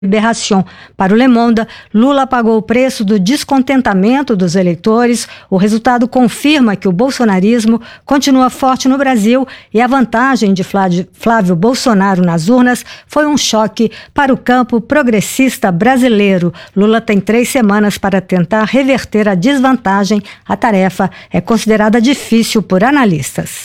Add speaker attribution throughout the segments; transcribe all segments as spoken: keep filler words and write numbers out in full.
Speaker 1: Libération. Para o Le Monde, Lula pagou o preço do descontentamento dos eleitores. O resultado confirma que o bolsonarismo continua forte no Brasil e a vantagem de Flávio Bolsonaro nas urnas foi um choque para o campo progressista brasileiro. Lula tem três semanas para tentar reverter a desvantagem. A tarefa é considerada difícil por analistas.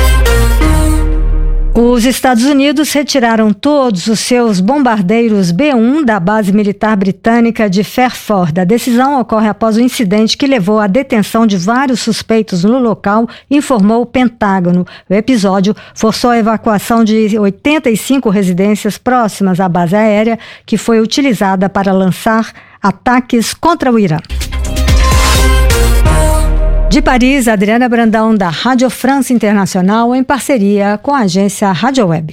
Speaker 1: Os Estados Unidos retiraram todos os seus bombardeiros B um da base militar britânica de Fairford. A decisão ocorre após o incidente que levou à detenção de vários suspeitos no local, informou o Pentágono. O episódio forçou a evacuação de oitenta e cinco residências próximas à base aérea, que foi utilizada para lançar ataques contra o Irã. De Paris, Adriana Brandão, da Rádio France Internacional, em parceria com a agência Rádio Web.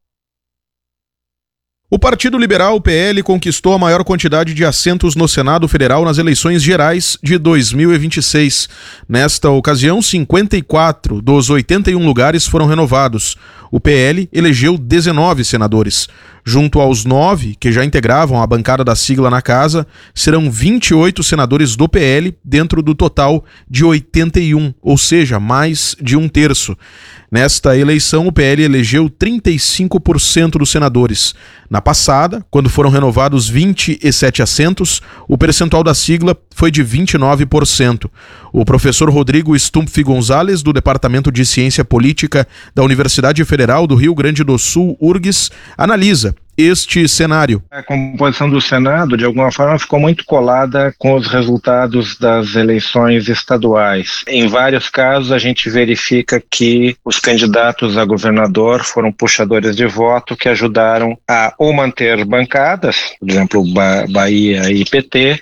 Speaker 2: O Partido Liberal, o P L, conquistou a maior quantidade de assentos no Senado Federal nas eleições gerais de dois mil e vinte e seis. Nesta ocasião, cinquenta e quatro dos oitenta e um lugares foram renovados. O P L elegeu dezenove senadores. Junto aos nove que já integravam a bancada da sigla na casa, serão vinte e oito senadores do P L dentro do total de oitenta e um, ou seja, mais de um terço. Nesta eleição, o P L elegeu trinta e cinco por cento dos senadores. Na passada, quando foram renovados vinte e sete assentos, o percentual da sigla foi de vinte e nove por cento. O professor Rodrigo Stumpf Gonzalez, do Departamento de Ciência Política da Universidade Federal do Rio Grande do Sul, U R G S, analisa este cenário.
Speaker 3: A composição do Senado, de alguma forma, ficou muito colada com os resultados das eleições estaduais. Em vários casos, a gente verifica que os candidatos a governador foram puxadores de voto que ajudaram a ou manter bancadas, por exemplo, ba- Bahia e P T,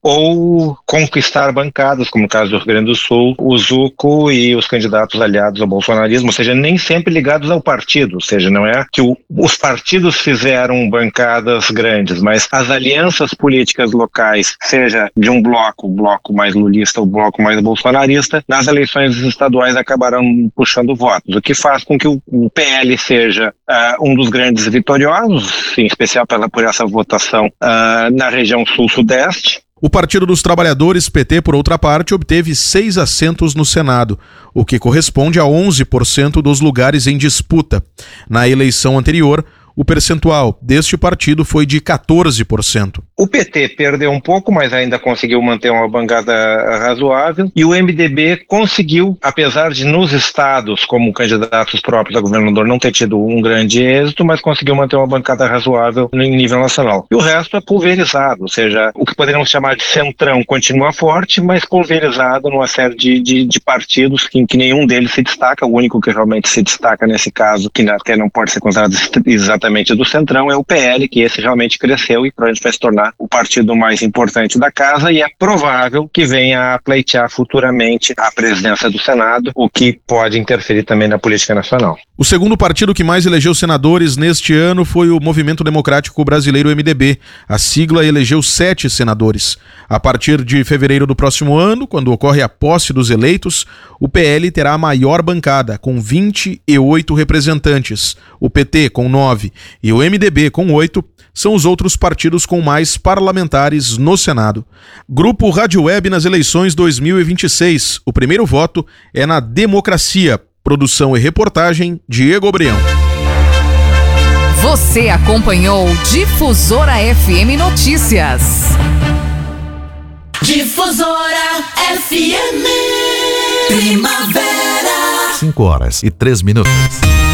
Speaker 3: ou conquistar bancadas, como no caso do Rio Grande do Sul, o Zuco e os candidatos aliados ao bolsonarismo, ou seja, nem sempre ligados ao partido, ou seja, não é que o, os partidos fizeram bancadas grandes, mas as alianças políticas locais, seja de um bloco, o bloco mais lulista ou o bloco mais bolsonarista, nas eleições estaduais acabaram puxando votos, o que faz com que o, o P L seja uh, um dos grandes vitoriosos, em especial pela, por essa votação uh, na região sul-sudeste.
Speaker 2: O Partido dos Trabalhadores, P T, por outra parte, obteve seis assentos no Senado, o que corresponde a onze por cento dos lugares em disputa. Na eleição anterior, o percentual deste partido foi de quatorze por cento.
Speaker 3: O P T perdeu um pouco, mas ainda conseguiu manter uma bancada razoável, e o M D B conseguiu, apesar de nos estados, como candidatos próprios a governador, não ter tido um grande êxito, mas conseguiu manter uma bancada razoável em nível nacional. E o resto é pulverizado, ou seja, o que poderíamos chamar de centrão continua forte, mas pulverizado numa série de, de, de partidos em que nenhum deles se destaca. O único que realmente se destaca nesse caso, que até não pode ser considerado exatamente do centrão, é o P L, que esse realmente cresceu e provavelmente vai se tornar o partido mais importante da casa, e é provável que venha a pleitear futuramente a presidência do Senado, o que pode interferir também na política nacional.
Speaker 2: O segundo partido que mais elegeu senadores neste ano foi o Movimento Democrático Brasileiro, M D B. A sigla elegeu sete senadores. A partir de fevereiro do próximo ano, quando ocorre a posse dos eleitos, o P L terá a maior bancada, com vinte e oito representantes. O P T, com nove, e o M D B, com oito, são os outros partidos com mais parlamentares no Senado. Grupo Rádio Web nas eleições dois mil e vinte e seis. O primeiro voto é na democracia. Produção e reportagem, Diego Brião.
Speaker 4: Você acompanhou Difusora F M Notícias.
Speaker 5: Difusora F M. Primavera.
Speaker 6: cinco horas e três minutos.